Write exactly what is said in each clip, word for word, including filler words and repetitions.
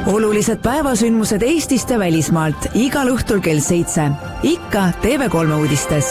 Olulised päevasündmused Eestist ja välismaalt igal õhtul kell seitse. Ikka T V kolm uudistes.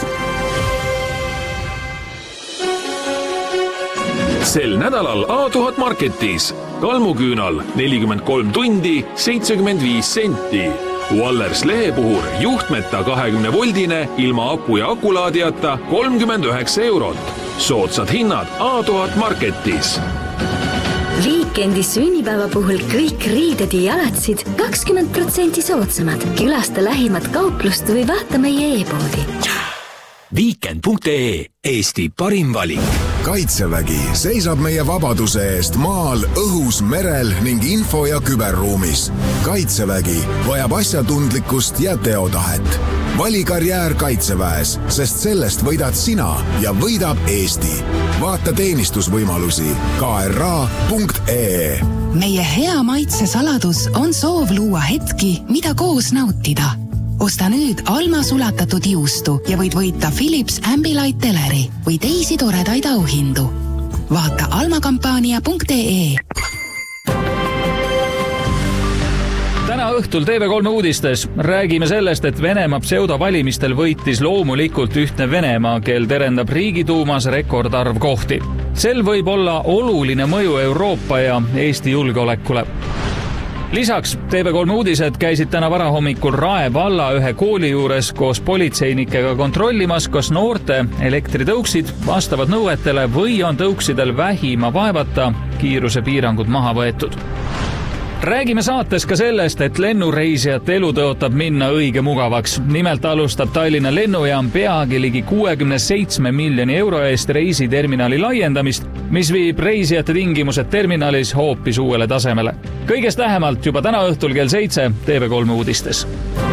Sel nädalal A tuhat Marketis. Kalmuküünal nelikümmend kolm tundi, seitsekümmend viis senti. Wallers lehepuhur juhtmeta kahekümne voldine ilma aku ja akulaadijata kolmkümmend üheksa eurot. Soodsad hinnad A tuhat Marketis. Viikendi sünnipäeva puhul kõik riided ja jalatsid kakskümmend protsenti soodsamad. Külasta lähimat kauplust või vaata meie e-poodi. Weekend punkt ee, Eesti parim valik. Kaitsevägi seisab meie vabaduse eest maal, õhus, merel ning info- ja küberruumis. Kaitsevägi vajab asjatundlikkust ja teotahet. Vali karjäär Kaitseväes, sest sellest võidad sina ja võidab Eesti. Vaata teenistusvõimalusi K R A punkt ee. Meie hea maitse saladus on soov luua hetki, mida koos nautida. Osta nüüd Alma sulatatud juustu ja võid võita Philips Ambilight teleri või teisi toredaid auhindu. Vaata almakampaania punkt ee. Täna õhtul T V kolm uudistes räägime sellest, et Venemaa pseudovalimistel võitis loomulikult ühtne Venemaa, kel terendab riigituumas rekordarv kohti. Sel võib olla oluline mõju Euroopa ja Eesti julgeolekule. Lisaks T V kolm uudised käisid täna varahommikul Rae valla ühe kooli juures koos politseinikega kontrollimas, kas noorte elektritõuksid vastavad nõuetele või on tõuksidel vähima vaevata kiirusepiirangud maha võetud. Räägime saates ka sellest, et lennureisijate elu tõotab minna õige mugavaks. Nimelt alustab Tallinna lennujaam peagi ligi kuuekümne seitsme miljoni euro eest reisiterminali laiendamist, mis viib reisijate tingimused terminalis hoopis uuele tasemele. Kõigest lähemalt juba täna õhtul kell seitse T V kolm uudistes.